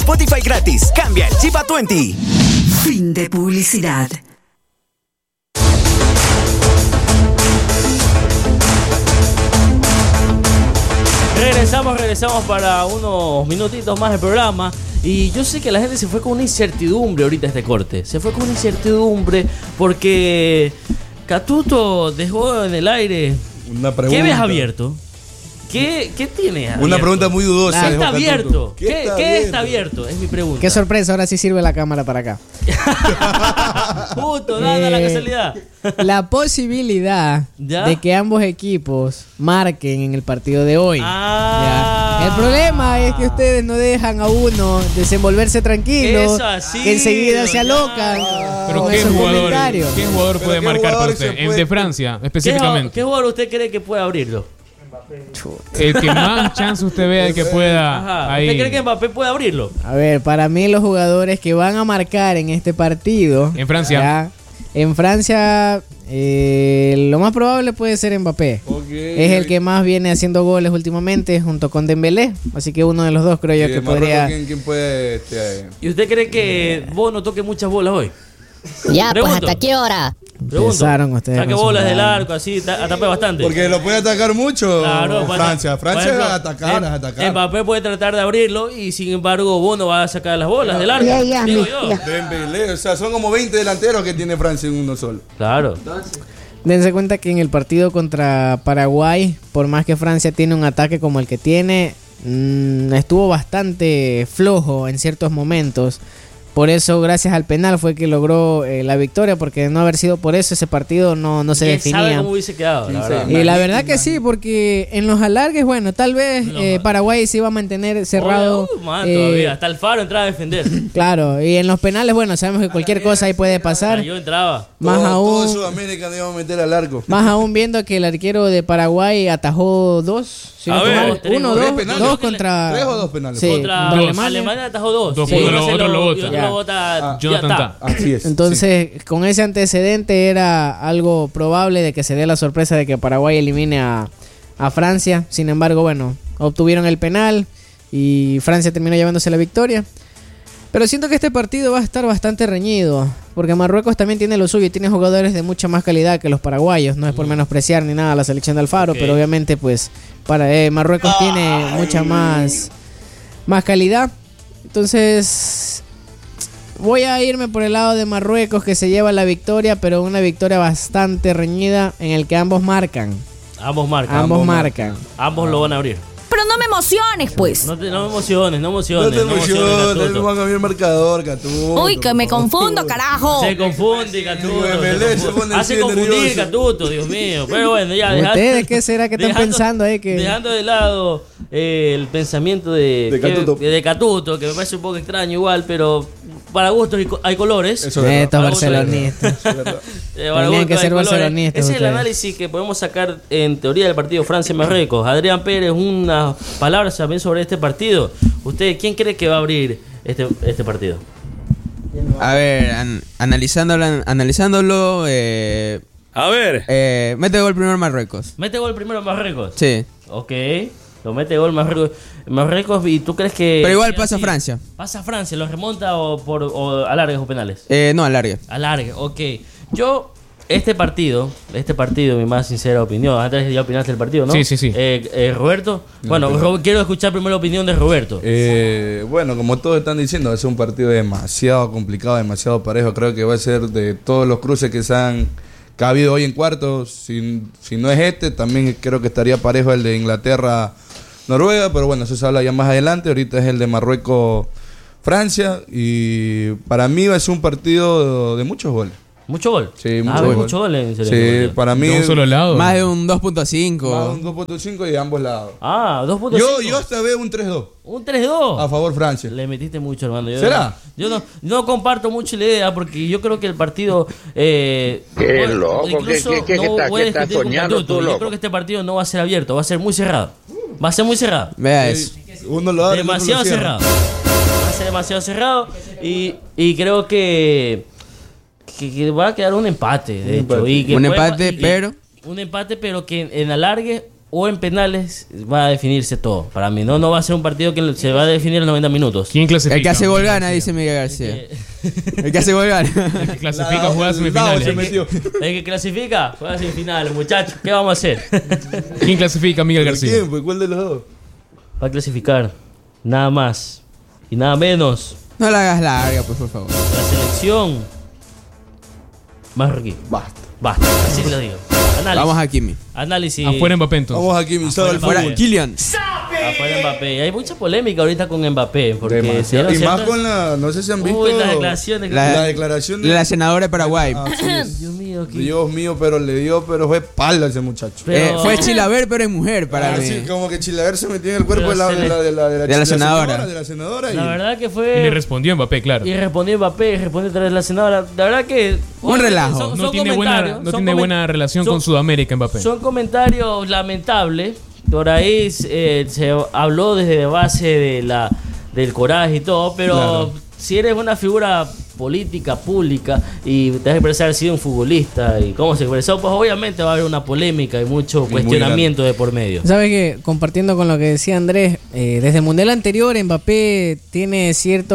Spotify gratis. Cambia el chip a 20. Fin de publicidad. Regresamos para unos minutitos más del programa. Y yo sé que la gente se fue con una incertidumbre ahorita este corte. Se fue con una incertidumbre porque Catuto dejó en el aire. Una pregunta. ¿Qué ves abierto? ¿Qué tiene abierto? Una pregunta muy dudosa. ¿Qué está abierto? ¿Qué está abierto? Es mi pregunta. Qué sorpresa, ahora sí sirve la cámara para acá. Justo, nada, la casualidad. La posibilidad de que ambos equipos marquen en el partido de hoy. El problema es que ustedes no dejan a uno desenvolverse tranquilo, que enseguida se alocan. Pero ¿qué jugador puede marcar por usted? El de Francia, específicamente. ¿Qué jugador usted cree que puede abrirlo? El que más chance usted vea de que pueda. Ahí. ¿Usted cree que Mbappé puede abrirlo? A ver, para mí los jugadores que van a marcar en este partido. En Francia. En Francia, lo más probable puede ser Mbappé. Es el que más viene haciendo goles últimamente, junto con Dembélé. Así que uno de los dos creo yo que podría. ¿Quién puede? ¿Y usted cree que Bono toque muchas bolas hoy? Ya, pues ¿hasta qué hora? Empezaron ustedes. Saque bolas del arco, así, atape bastante. Porque lo puede atacar mucho. Claro, Francia es atacar. Mbappé puede tratar de abrirlo y sin embargo Bono va a sacar las bolas del arco. Digo yo. Dembélé, o sea, son como 20 delanteros que tiene Francia en uno solo. Claro. Dense cuenta que en el partido contra Paraguay, por más que Francia tiene un ataque como el que tiene, estuvo bastante flojo en ciertos momentos. Por eso, gracias al penal fue que logró la victoria, porque de no haber sido por eso, ese partido no se definía. ¿Sabe cómo hubiese quedado? La verdad. Y la verdad que sí, porque en los alargues, bueno, tal vez Paraguay se iba a mantener cerrado. Todavía, hasta el Faro entraba a defender. Claro, y en los penales, bueno, sabemos que cualquier cosa ahí puede pasar. Yo entraba. Todo Sudamérica no iba a meter al arco. Más aún viendo que el arquero de Paraguay atajó dos. Dos contra. ¿Tres o dos penales? Sí, contra Alemania atajó dos. Dos, porque el otro lo bota. Jonathan. Así es. Entonces, con ese antecedente era algo probable de que se dé la sorpresa de que Paraguay elimine a Francia. Sin embargo, bueno, obtuvieron el penal y Francia terminó llevándose la victoria. Pero siento que este partido va a estar bastante reñido, porque Marruecos también tiene lo suyo y tiene jugadores de mucha más calidad que los paraguayos. No es por menospreciar ni nada a la selección de Alfaro, pero obviamente pues Marruecos tiene mucha más calidad. Entonces voy a irme por el lado de Marruecos, que se lleva la victoria, pero una victoria bastante reñida en el que ambos marcan. Ambos lo van a abrir. Pero no me emociones, pues. No me emociones. No te emociones, él va a cambiar el marcador, Catuto. Uy, que me confundo, carajo. Se confunde, Catuto. Hace confundir, Catuto, Dios mío. Pero bueno, ya. ¿Ustedes qué será que están pensando ahí? Dejando de lado el pensamiento de Catuto, que me parece un poco extraño igual, pero para gustos hay colores. Estos barcelonistas. Tenían que ser barcelonistas. Ese es el análisis que podemos sacar en teoría del partido Francia-Marruecos. Adrián Pérez, unas palabras también sobre este partido. ¿Usted quién cree que va a abrir este partido? A ver, analizándolo. A ver. Mete gol primero Marruecos. ¿Mete gol primero Marruecos? Sí. Ok. Lo mete gol Marruecos. ¿Y tú crees que...? Pero igual pasa Francia. ¿Pasa Francia? ¿Lo remonta o alargues o penales? No, alargue. Alargue, ok. Yo, este partido, mi más sincera opinión. Antes ya opinaste del partido, ¿no? Sí. Roberto. Bueno, quiero escuchar primero la opinión de Roberto. Bueno, como todos están diciendo, es un partido demasiado complicado, demasiado parejo. Creo que va a ser de todos los cruces que se han cabido hoy en cuartos. Si no es también creo que estaría parejo el de Inglaterra-Noruega, pero bueno, eso se habla ya más adelante. Ahorita es el de Marruecos-Francia y para mí va a ser un partido de muchos goles. ¿Mucho gol? Sí, mucho gol. En serio. Sí, para mí. ¿De un solo lado? Más de un 2.5. Más de un 2.5 y de ambos lados. 2.5. Yo hasta veo un 3-2. ¿Un 3-2? A favor Francia. Le metiste mucho, hermano. ¿Será? Yo no comparto mucho la idea porque yo creo que el partido... Qué loco, ¿qué estás soñando tú, loco? Yo creo que este partido no va a ser abierto, va a ser muy cerrado. Vea eso. Uno lo abre, demasiado cerrado. Va a ser demasiado cerrado y creo que va a quedar un empate, de hecho. Un empate, pero... Un empate, pero que en alargue o en penales va a definirse todo. Para mí no va a ser un partido que se va a definir en 90 minutos. ¿Quién clasifica? El que hace gol gana, dice Miguel García. El que hace gol gana. El que clasifica juega semifinales. El que clasifica juega semifinales, muchachos. ¿Qué vamos a hacer? ¿Quién clasifica, Miguel García? ¿Quién? Pues, ¿cuál de los dos? Va a clasificar nada más y nada menos. No la hagas larga, pues, por favor. La selección marroquí. Basta, así lo digo. Análisis. Vamos a Kimi. Análisis. Afuera Mbappé entonces. Vamos aquí, mi sábado. Fuera Kylian. Afuera Mbappé. Hay mucha polémica ahorita con Mbappé. Porque Y más con no sé si han visto. las declaraciones. La declaración de la senadora de Paraguay. Dios mío, pero le dio, pero fue espalda ese muchacho. Fue Chilaver, pero en mujer para mí. Sí, como que Chilaver se metió en el cuerpo de la senadora. La verdad que fue. Y le respondió Mbappé, claro. Y respondió Mbappé, y respondió otra vez la senadora. La verdad que. Un relajo. No tiene buena relación con Sudamérica, Mbappé. Son comentarios lamentables. Por ahí se habló desde base del coraje y todo, pero claro, si eres una figura política, pública, y te vas a expresar sido un futbolista y cómo se expresó, pues obviamente va a haber una polémica y mucho cuestionamiento de por medio. ¿Sabes qué? Compartiendo con lo que decía Andrés, desde el mundial anterior Mbappé tiene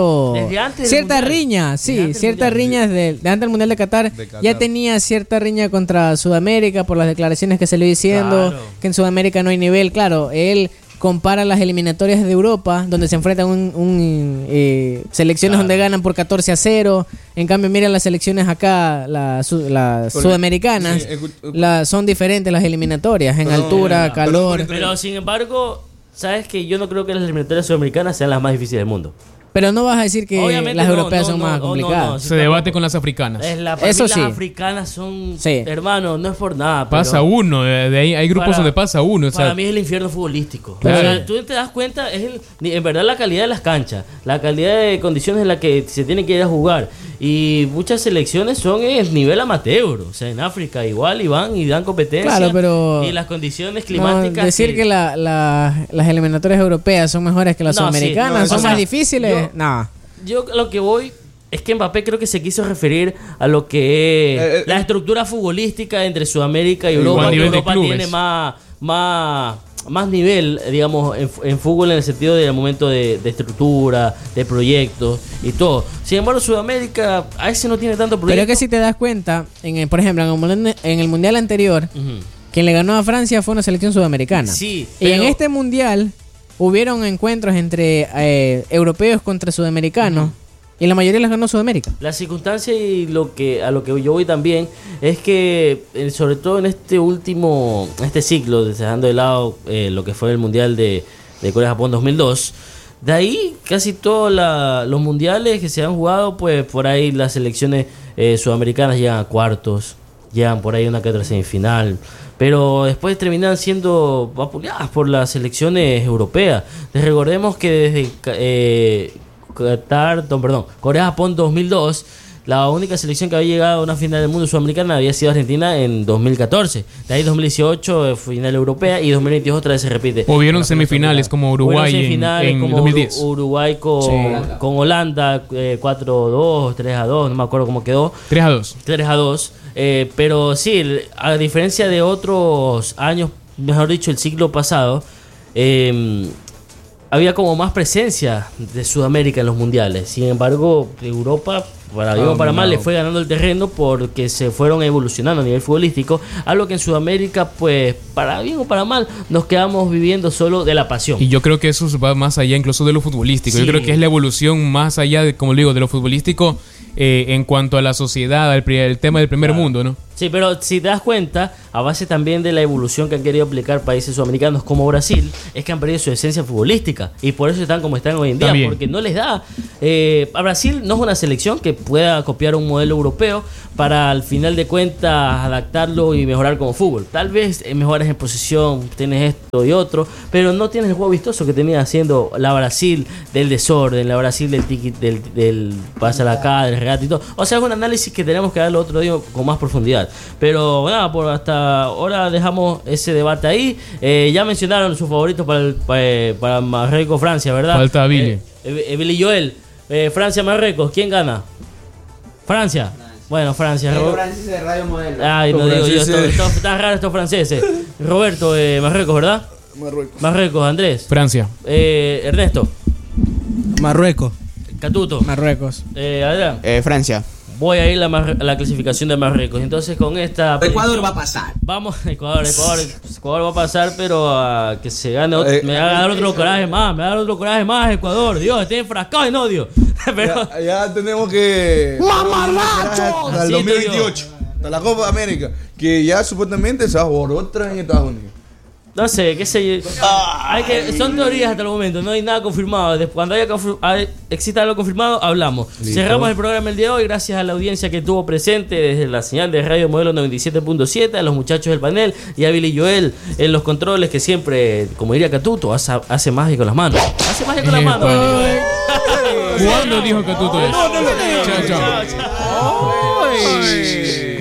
cierta riña, cierta riña desde antes del mundial de Qatar, ya tenía cierta riña contra Sudamérica por las declaraciones que se le diciendo, que en Sudamérica no hay nivel. Claro, él compara las eliminatorias de Europa, donde se enfrentan selecciones donde ganan por 14-0. En cambio, mira las selecciones acá, las sudamericanas, son diferentes las eliminatorias en altura, calor. Pero sin embargo, sabes que yo no creo que las eliminatorias sudamericanas sean las más difíciles del mundo. Pero no vas a decir que las europeas son más complicadas. Se debate con las africanas. Eso sí. Las africanas son, hermano, no es por nada. Pasa uno, de ahí hay grupos donde pasa uno. Para mí es el infierno futbolístico. Claro. O sea, tú te das cuenta, en verdad la calidad de las canchas, la calidad de condiciones en las que se tiene que ir a jugar. Y muchas selecciones son nivel amateur. O sea, en África igual y van y dan competencia. Claro, pero y las condiciones climáticas. Decir que las eliminatorias europeas son mejores que las sudamericanas, son más difíciles. Yo lo que voy es que Mbappé creo que se quiso referir a lo que es la estructura futbolística entre Sudamérica y Europa. Que Europa tiene más nivel, digamos, en fútbol, en el sentido del momento de estructura, de proyectos y todo. Sin embargo, Sudamérica a ese no tiene tanto proyecto. Pero que si te das cuenta, por ejemplo, en el mundial anterior, quien le ganó a Francia fue una selección sudamericana. Sí, y en este mundial hubieron encuentros entre europeos contra sudamericanos y la mayoría las ganó Sudamérica. La circunstancia y a lo que yo voy también es que, sobre todo en este ciclo, dejando de lado lo que fue el mundial de Corea-Japón 2002, de ahí casi todos los mundiales que se han jugado, pues por ahí las selecciones sudamericanas llegan a cuartos, llegan por ahí una que otra semifinal, pero después terminan siendo vapuleadas por las selecciones europeas. Recordemos que desde Corea-Japón 2002, la única selección que había llegado a una final del mundo sudamericana había sido Argentina en 2014. De ahí 2018 final europea y 2022 otra vez se repite. Hubieron semifinales como Uruguay en como 2010. Uruguay con Holanda 4-2, 3-2, no me acuerdo cómo quedó. 3-2. Pero sí, a diferencia de otros años, mejor dicho, el siglo pasado, había como más presencia de Sudamérica en los mundiales. Sin embargo, Europa, para bien o para mal, le fue ganando el terreno porque se fueron evolucionando a nivel futbolístico, a lo que en Sudamérica, pues, para bien o para mal, nos quedamos viviendo solo de la pasión. Y yo creo que eso va más allá incluso de lo futbolístico. Sí. Yo creo que es la evolución más allá de, como le digo, de lo futbolístico en cuanto a la sociedad, el tema del primer mundo, ¿no? Sí, pero si te das cuenta, a base también de la evolución que han querido aplicar países sudamericanos como Brasil, es que han perdido su esencia futbolística y por eso están como están hoy en día, también. Porque no les da. A Brasil no es una selección que pueda copiar un modelo europeo para al final de cuentas adaptarlo y mejorar como fútbol. Tal vez mejoras en posesión, tienes esto y otro, pero no tienes el juego vistoso que tenía haciendo la Brasil del desorden, la Brasil del tiki, del pásala acá, del regate y todo. O sea, es un análisis que tenemos que darlo otro día con más profundidad. Pero nada, por hasta ahora dejamos ese debate ahí. Ya mencionaron sus favoritos para Marruecos-Francia, ¿verdad? Falta Billy. Billy Joel. Francia-Marruecos, ¿quién gana? Francia. Bueno, Francia. Francia de Radio Modelo. Ay, no digo yo, están raros estos franceses. Roberto, Marruecos, ¿verdad? Marruecos, Andrés. Francia. Ernesto. Marruecos. Catuto. Marruecos. Adrián. Francia. Voy a ir a la clasificación de Marruecos. Entonces con esta... Ecuador va a pasar. Vamos, Ecuador va a pasar, pero a que se gane me va a dar otro coraje más, Ecuador. Dios, estoy enfrascado en odio. Pero... ya tenemos que... ¡Mamarracho! Hasta el 2028. Hasta la Copa de América. Que ya supuestamente se va a jugar otra en Estados Unidos. No sé, qué sé yo. Son teorías hasta el momento, no hay nada confirmado. Cuando exista algo confirmado, hablamos. Listo. Cerramos el programa el día de hoy, gracias a la audiencia que estuvo presente desde la señal de Radio Modelo 97.7, a los muchachos del panel y a Billy Joel en los controles, que siempre, como diría Catuto, hace magia con las manos. Hace magia con las manos. ¿Cuándo dijo Catuto eso? Chao.